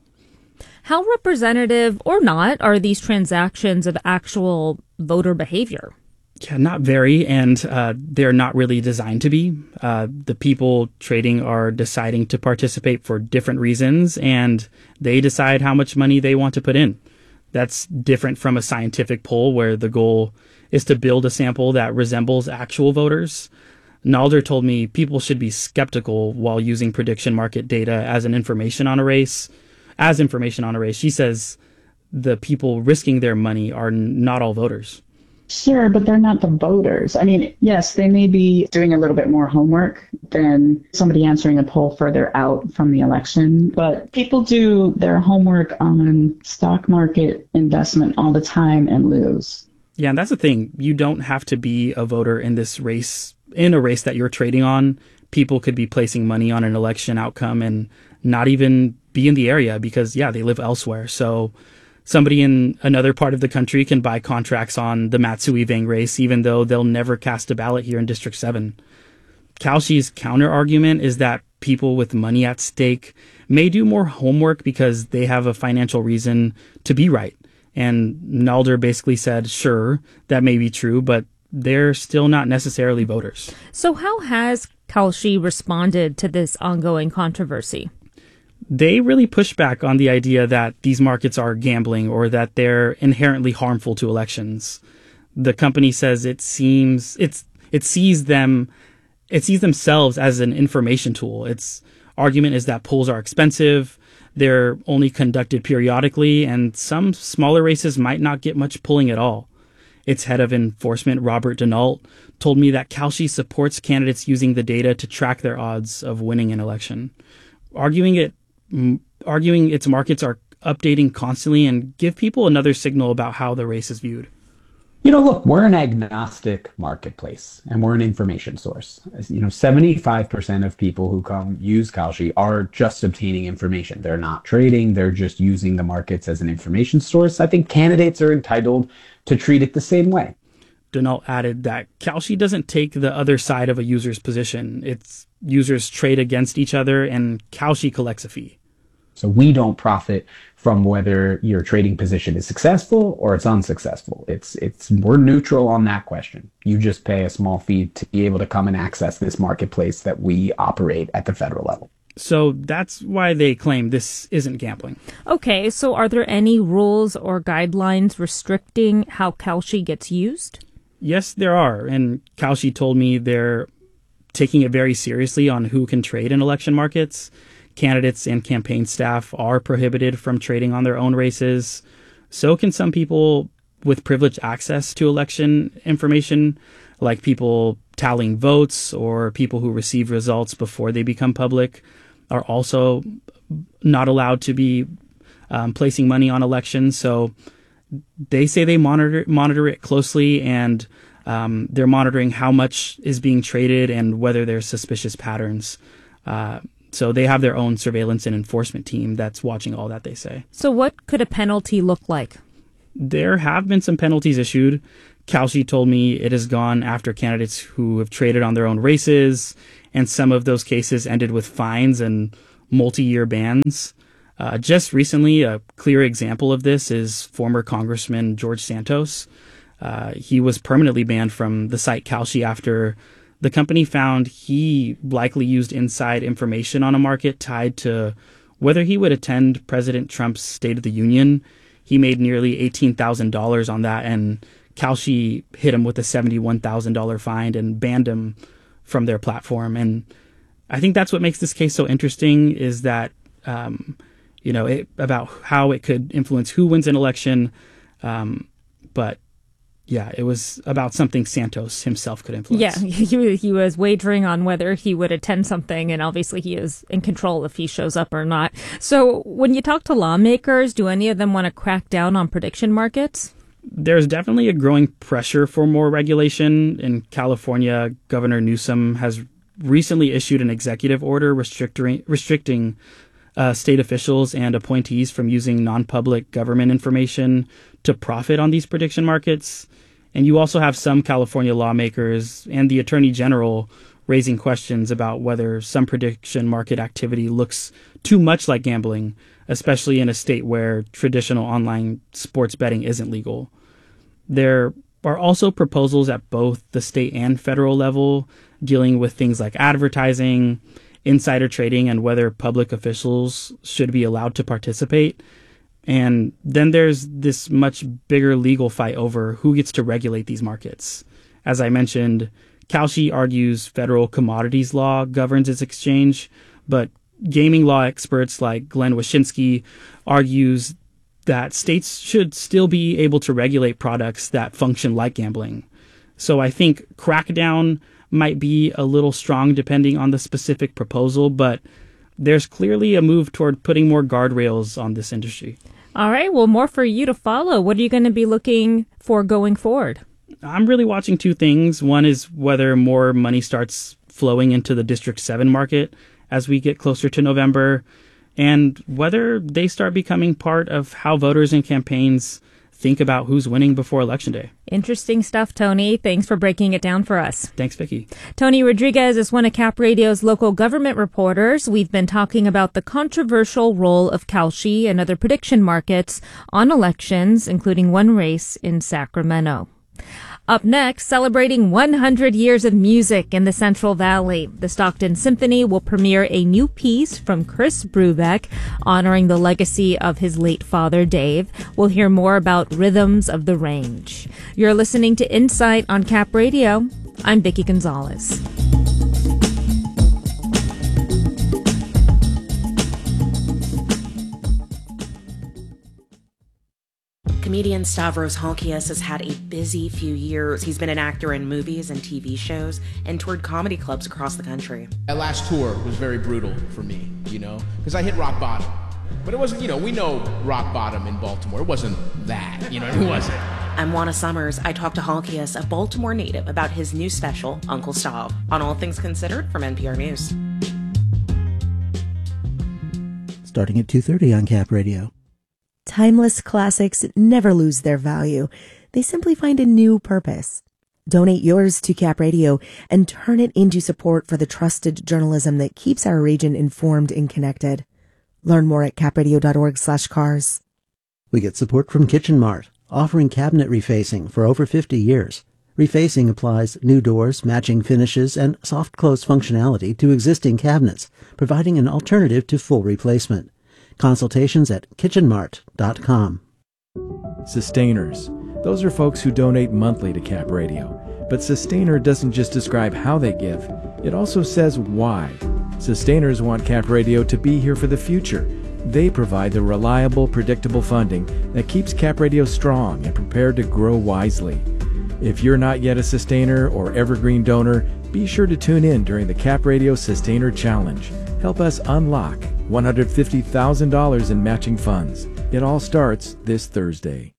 How representative or not are these transactions of actual voter behavior? Yeah, not very, and uh, they're not really designed to be. Uh, the people trading are deciding to participate for different reasons, and they decide how much money they want to put in. That's different from a scientific poll where the goal is to build a sample that resembles actual voters. Nalder told me people should be skeptical while using prediction market data as an information on a race. As information on a race, she says the people risking their money are not all voters. Sure, but they're not the voters. I mean, yes, they may be doing a little bit more homework than somebody answering a poll further out from the election, but people do their homework on stock market investment all the time and lose. Yeah, and that's the thing. You don't have to be a voter in this race, in a race that you're trading on. People could be placing money on an election outcome and not even be in the area because, yeah, they live elsewhere. So somebody in another part of the country can buy contracts on the Matsui Vang race, even though they'll never cast a ballot here in District seven. Kalshi's counter argument is that people with money at stake may do more homework because they have a financial reason to be right. And Nalder basically said, sure, that may be true, but they're still not necessarily voters. So how has Kalshi responded to this ongoing controversy? They really push back on the idea that these markets are gambling or that they're inherently harmful to elections. The company says it seems it's it sees them it sees themselves as an information tool. Its argument is that polls are expensive, they're only conducted periodically, and some smaller races might not get much polling at all. Its head of enforcement, Robert Denault, told me that Kalshi supports candidates using the data to track their odds of winning an election, arguing it arguing its markets are updating constantly and give people another signal about how the race is viewed. You know, look, we're an agnostic marketplace and we're an information source. You know, seventy-five percent of people who come use Kalshi are just obtaining information. They're not trading. They're just using the markets as an information source. I think candidates are entitled to treat it the same way. Denault added that Kalshi doesn't take the other side of a user's position. Its users trade against each other and Kalshi collects a fee. So we don't profit from whether your trading position is successful or it's unsuccessful. It's it's we're neutral on that question. You just pay a small fee to be able to come and access this marketplace that we operate at the federal level. So that's why they claim this isn't gambling. Okay, so are there any rules or guidelines restricting how Kalshi gets used? Yes, there are. And Kalshi told me they're taking it very seriously on who can trade in election markets. Candidates and campaign staff are prohibited from trading on their own races. So can some people with privileged access to election information, like people tallying votes or people who receive results before they become public, are also not allowed to be um, placing money on elections. So they say they monitor monitor it closely, and um, they're monitoring how much is being traded and whether there's suspicious patterns. Uh, so they have their own surveillance and enforcement team that's watching all that, they say. So what could a penalty look like? There have been some penalties issued. Kalshi told me it has gone after candidates who have traded on their own races, and some of those cases ended with fines and multi-year bans. Uh, just recently, a clear example of this is former Congressman George Santos. Uh, he was permanently banned from the site Kalshi after the company found he likely used inside information on a market tied to whether he would attend President Trump's State of the Union. He made nearly eighteen thousand dollars on that, and Kalshi hit him with a seventy-one thousand dollars fine and banned him from their platform. And I think that's what makes this case so interesting, is that, um, you know, it, about how it could influence who wins an election. Um, but yeah, it was about something Santos himself could influence. Yeah, he, he was wagering on whether he would attend something, and obviously he is in control if he shows up or not. So when you talk to lawmakers, do any of them want to crack down on prediction markets? There's definitely a growing pressure for more regulation. In California, Governor Newsom has recently issued an executive order restricting, restricting uh, state officials and appointees from using non-public government information to profit on these prediction markets. And you also have some California lawmakers and the Attorney General raising questions about whether some prediction market activity looks too much like gambling, especially in a state where traditional online sports betting isn't legal. There are also proposals at both the state and federal level dealing with things like advertising, insider trading, and whether public officials should be allowed to participate. And then there's this much bigger legal fight over who gets to regulate these markets. As I mentioned, Kalshi argues federal commodities law governs its exchange, but gaming law experts like Glenn Wyszynski argues that states should still be able to regulate products that function like gambling. So I think crackdown might be a little strong depending on the specific proposal, but there's clearly a move toward putting more guardrails on this industry. All right, well, more for you to follow. What are you going to be looking for going forward? I'm really watching two things. One is whether more money starts flowing into the District seven market as we get closer to November, and whether they start becoming part of how voters and campaigns think about who's winning before Election Day. Interesting stuff, Tony. Thanks for breaking it down for us. Thanks, Vicki. Tony Rodriguez is one of Cap Radio's local government reporters. We've been talking about the controversial role of Kalshi and other prediction markets on elections, including one race in Sacramento. Up next, celebrating one hundred years of music in the Central Valley, the Stockton Symphony will premiere a new piece from Chris Brubeck honoring the legacy of his late father, Dave. We'll hear more about Rhythms of the Range. You're listening to Insight on Cap Radio. I'm Vicki Gonzalez. Comedian Stavros Halkias has had a busy few years. He's been an actor in movies and T V shows and toured comedy clubs across the country. That last tour was very brutal for me, you know, because I hit rock bottom. But it wasn't, you know, we know rock bottom in Baltimore. It wasn't that, you know, it wasn't. I'm Juana Summers. I talked to Halkias, a Baltimore native, about his new special, Uncle Stav, on All Things Considered from N P R News. Starting at two thirty on Cap Radio. Timeless classics never lose their value. They simply find a new purpose. Donate yours to Cap Radio and turn it into support for the trusted journalism that keeps our region informed and connected. Learn more at capradio.org slash cars. We get support from Kitchen Mart, offering cabinet refacing for over fifty years. Refacing applies new doors, matching finishes, and soft close functionality to existing cabinets, providing an alternative to full replacement. Consultations at kitchen mart dot com. Sustainers. Those are folks who donate monthly to Cap Radio. But Sustainer doesn't just describe how they give, it also says why. Sustainers want Cap Radio to be here for the future. They provide the reliable, predictable funding that keeps Cap Radio strong and prepared to grow wisely. If you're not yet a Sustainer or Evergreen donor, be sure to tune in during the Cap Radio Sustainer Challenge. Help us unlock one hundred fifty thousand dollars in matching funds. It all starts this Thursday.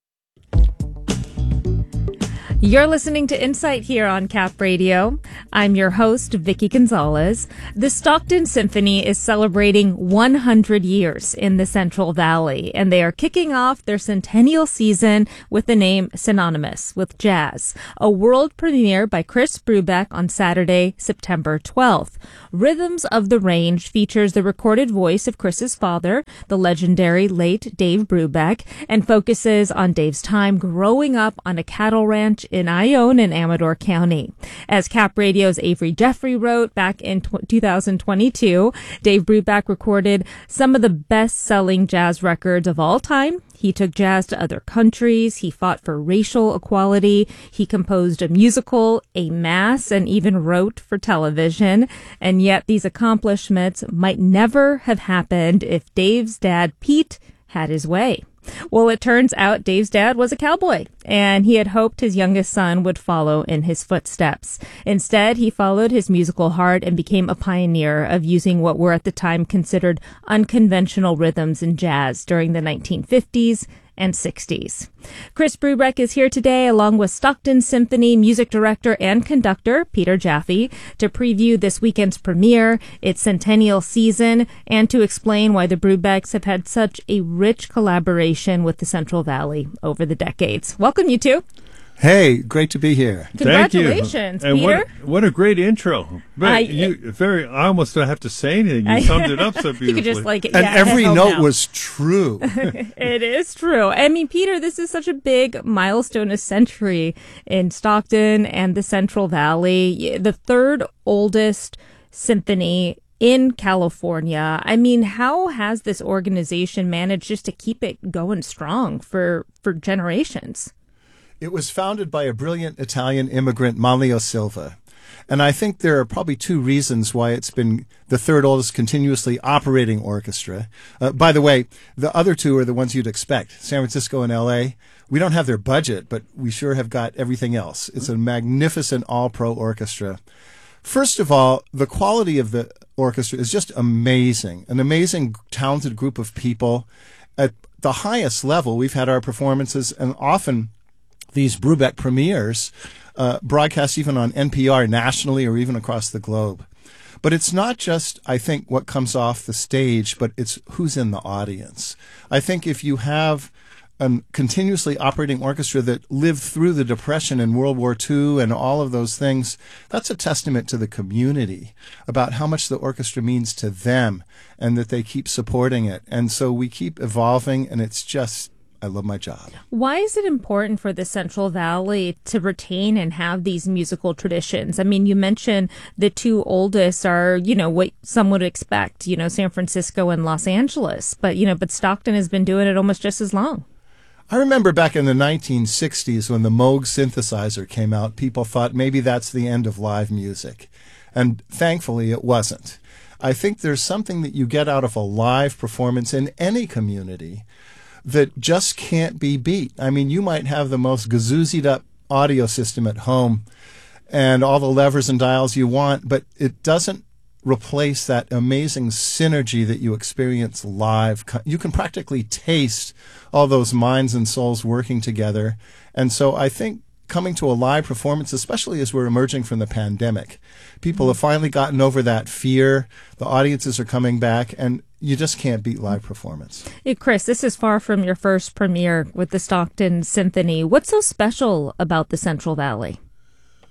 You're listening to Insight here on Cap Radio. I'm your host, Vicky Gonzalez. The Stockton Symphony is celebrating one hundred years in the Central Valley, and they are kicking off their centennial season with the name synonymous with jazz, a world premiere by Chris Brubeck on Saturday, September twelfth. Rhythms of the Range features the recorded voice of Chris's father, the legendary late Dave Brubeck, and focuses on Dave's time growing up on a cattle ranch in Ione in Amador County. As Cap Radio's Avery Jeffrey wrote back in two thousand twenty-two, Dave Brubeck recorded some of the best-selling jazz records of all time. He took jazz to other countries. He fought for racial equality. He composed a musical, a mass, and even wrote for television. And yet these accomplishments might never have happened if Dave's dad, Pete, had his way. Well, it turns out Dave's dad was a cowboy, and he had hoped his youngest son would follow in his footsteps. Instead, he followed his musical heart and became a pioneer of using what were at the time considered unconventional rhythms in jazz during the nineteen fifties and sixties. Chris Brubeck is here today along with Stockton Symphony music director and conductor Peter Jaffe to preview this weekend's premiere, its centennial season, and to explain why the Brubecks have had such a rich collaboration with the Central Valley over the decades. Welcome, you two. Hey, great to be here. Congratulations, Thank you. Peter. And what, what a great intro. But I- you very I almost don't have to say anything. You I- summed it up so beautifully. You could just like And yeah, every head note home now. was true. It is true. I mean, Peter, this is such a big milestone, a century in Stockton and the Central Valley, the third oldest symphony in California. I mean, how has this organization managed just to keep it going strong for, for generations? It was founded by a brilliant Italian immigrant, Manlio Silva. And I think there are probably two reasons why it's been the third oldest continuously operating orchestra. Uh, by the way, the other two are the ones you'd expect, San Francisco and L A. We don't have their budget, but we sure have got everything else. It's a magnificent all-pro orchestra. First of all, the quality of the orchestra is just amazing. An amazing, talented group of people. At the highest level, we've had our performances, and often these Brubeck premieres uh, broadcast even on N P R nationally or even across the globe. But it's not just, I think, what comes off the stage, but it's who's in the audience. I think if you have a continuously operating orchestra that lived through the Depression and World War Two and all of those things, that's a testament to the community about how much the orchestra means to them and that they keep supporting it. And so we keep evolving, and it's just, I love my job. Why is it important for the Central Valley to retain and have these musical traditions? I mean, you mentioned the two oldest are, you know, what some would expect, you know, San Francisco and Los Angeles. But, you know, but Stockton has been doing it almost just as long. I remember back in the nineteen sixties when the Moog synthesizer came out, people thought maybe that's the end of live music. And thankfully it wasn't. I think there's something that you get out of a live performance in any community that just can't be beat. I mean, you might have the most gazoozied up audio system at home and all the levers and dials you want, but it doesn't replace that amazing synergy that you experience live. You can practically taste all those minds and souls working together. And so I think coming to a live performance, especially as we're emerging from the pandemic, people have finally gotten over that fear. The audiences are coming back, and you just can't beat live performance. Hey, Chris, this is far from your first premiere with the Stockton Symphony. What's so special about the Central Valley?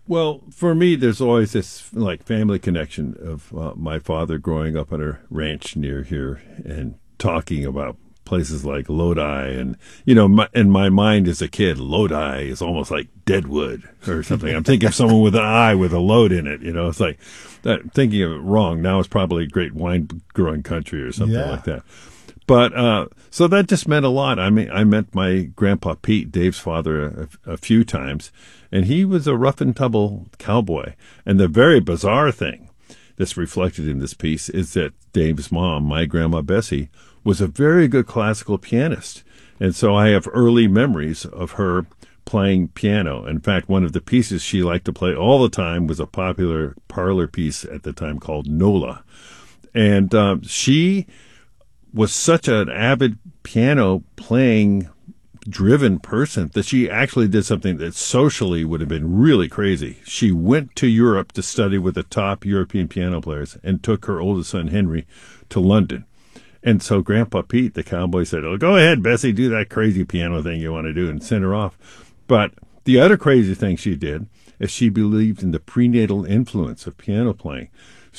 Well, for me, there's always this like family connection of uh, my father growing up on a ranch near here and talking about places like Lodi. And, you know, my, in my mind as a kid, Lodi is almost like Deadwood or something. I'm thinking of someone with an eye with a load in it. You know, it's like that, thinking of it wrong. Now it's probably a great wine growing country or something Yeah. like that. But, uh, so that just meant a lot. I mean, I met my grandpa Pete, Dave's father, a, a few times, and he was a rough and tumble cowboy. And the very bizarre thing that's reflected in this piece is that Dave's mom, my grandma Bessie, was a very good classical pianist. And so I have early memories of her playing piano. In fact, one of the pieces she liked to play all the time was a popular parlor piece at the time called Nola. And, um, she was such an avid piano playing driven person that she actually did something that socially would have been really crazy. She went to Europe to study with the top European piano players and took her oldest son, Henry, to London. And so Grandpa Pete, the cowboy, said, oh, go ahead, Bessie, do that crazy piano thing you want to do, and sent her off. But the other crazy thing she did is she believed in the prenatal influence of piano playing.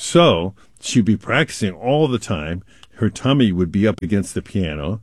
So she'd be practicing all the time. Her tummy would be up against the piano.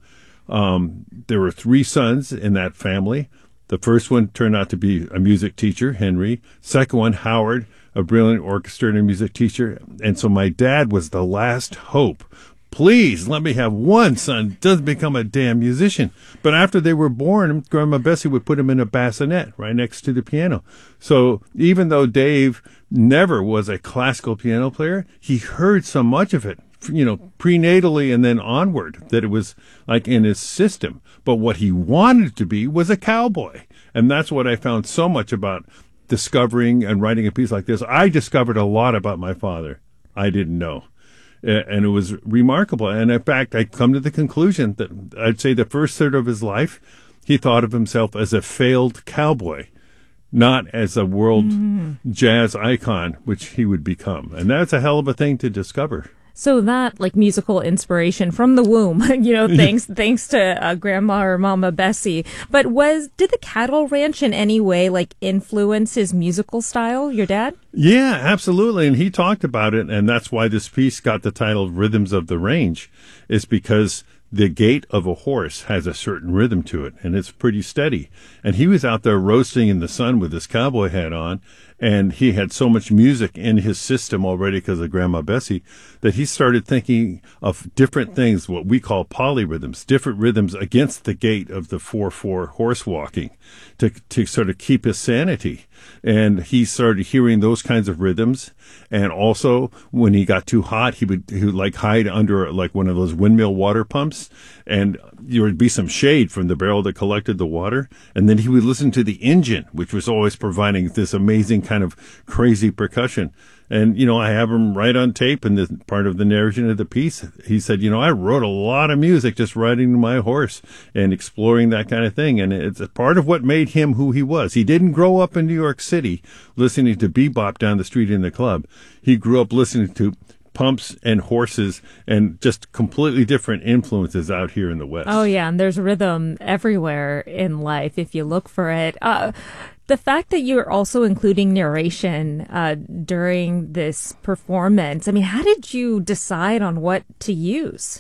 Um, there were three sons in that family. The first one turned out to be a music teacher, Henry. Second one, Howard, a brilliant orchestra and a music teacher. And so my dad was the last hope. Please let me have one son doesn't become a damn musician. But after they were born, Grandma Bessie would put him in a bassinet right next to the piano. So even though Dave never was a classical piano player, he heard so much of it, you know, prenatally and then onward, that it was like in his system. But what he wanted to be was a cowboy. And that's what I found so much about discovering and writing a piece like this. I discovered a lot about my father I didn't know. And it was remarkable. And in fact, I come to the conclusion that I'd say the first third of his life, he thought of himself as a failed cowboy, not as a world mm. jazz icon, which he would become. And that's a hell of a thing to discover. So that, like, musical inspiration from the womb, you know, thanks thanks to uh, Grandma or Mama Bessie. But was did the cattle ranch in any way, like, influence his musical style, your dad? Yeah, absolutely. And he talked about it. And that's why this piece got the title Rhythms of the Range, is because the gait of a horse has a certain rhythm to it, and it's pretty steady. And he was out there roasting in the sun with his cowboy hat on, and he had so much music in his system already because of Grandma Bessie that he started thinking of different things, what we call polyrhythms, different rhythms against the gait of the four four horse walking to, to sort of keep his sanity. And he started hearing those kinds of rhythms. And also, when he got too hot, he would, he would like hide under like one of those windmill water pumps, and there would be some shade from the barrel that collected the water. And then he would listen to the engine, which was always providing this amazing kind of crazy percussion. And, you know, I have him right on tape in the part of the narration of the piece. He said, you know, I wrote a lot of music just riding my horse and exploring that kind of thing. And it's a part of what made him who he was. He didn't grow up in New York City listening to bebop down the street in the club. He grew up listening to pumps and horses and just completely different influences out here in the West. Oh, yeah. And there's rhythm everywhere in life if you look for it. Uh, The fact that you're also including narration uh, during this performance, I mean, how did you decide on what to use?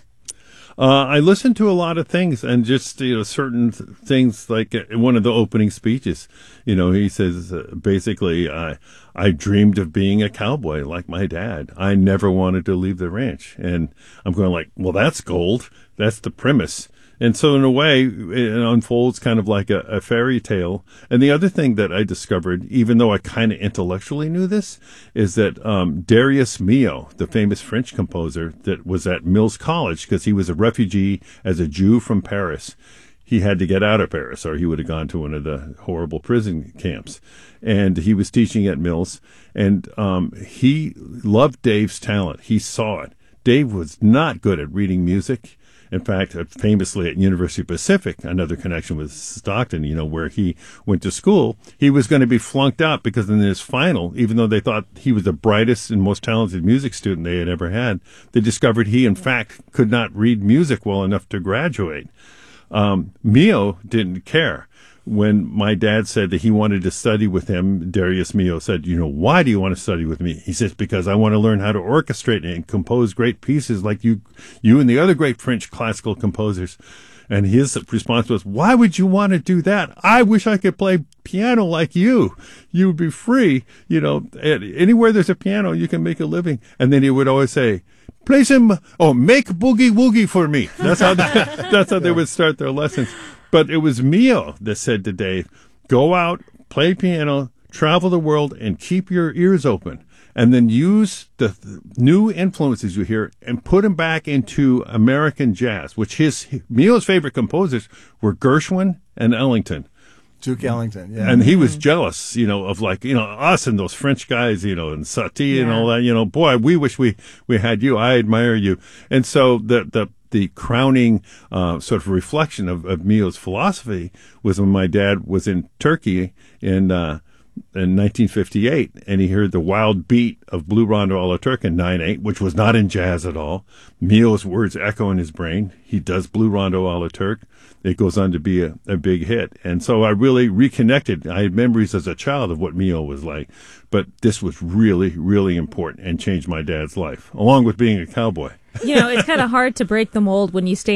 Uh, I listened to a lot of things, and just, you know, certain th- things, like in one of the opening speeches, you know, he says, uh, basically, uh, I dreamed of being a cowboy like my dad. I never wanted to leave the ranch. And I'm going like, well, that's gold. That's the premise. And so in a way, it unfolds kind of like a, a fairy tale. And the other thing that I discovered, even though I kind of intellectually knew this, is that um, Darius Milhaud, the famous French composer that was at Mills College because he was a refugee as a Jew from Paris. He had to get out of Paris or he would have gone to one of the horrible prison camps. And he was teaching at Mills. And um, he loved Dave's talent. He saw it. Dave was not good at reading music. In fact, famously at University Pacific, another connection with Stockton, you know, where he went to school, he was going to be flunked out because in his final, even though they thought he was the brightest and most talented music student they had ever had, they discovered he, in fact, could not read music well enough to graduate. Um, Milhaud didn't care. when my dad said that he wanted to study with him, Darius Milhaud said, you know, why do you want to study with me? He says, because I want to learn how to orchestrate and compose great pieces like you, you and the other great French classical composers. And his response was, why would you want to do that? I wish I could play piano like you. You would be free. You know, anywhere there's a piano, you can make a living. And then he would always say, play some, oh, make boogie woogie for me. That's how they, that's how they would start their lessons. But it was Milhaud that said to Dave, go out, play piano, travel the world, and keep your ears open. And then use the th- new influences you hear and put them back into American jazz, which his, Milhaud's favorite composers were Gershwin and Ellington. Duke Ellington, yeah. And he was jealous, you know, of like, you know, us and those French guys, you know, and Satie yeah. and all that, you know, boy, we wish we, we had you. I admire you. And so the, the, the crowning uh, sort of reflection of, of Milhaud's philosophy was when my dad was in Turkey in uh, in nineteen fifty-eight, and he heard the wild beat of Blue Rondo a la Turk in nine eight, which was not in jazz at all. Milhaud's words echo in his brain. He does Blue Rondo a la Turk. It goes on to be a, a big hit. And so I really reconnected. I had memories as a child of what Milhaud was like, but this was really, really important and changed my dad's life, along with being a cowboy. You know, it's kind of hard to break the mold when you stay